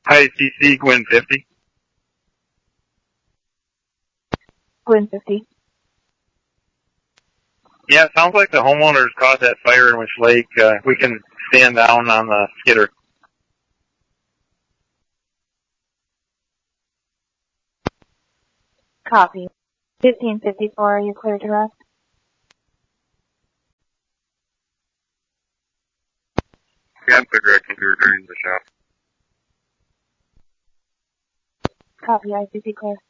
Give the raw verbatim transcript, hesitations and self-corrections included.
Hi, C C, Gwyn fifty. Gwyn fifty. Yeah, it sounds like the homeowners caused that fire in Witch Lake. Uh, we can stand down on the skidder. Copy. fifteen fifty-four, are you clear to rest? Yeah, I'm clear direction to return to the shop. Copy, I C C clear.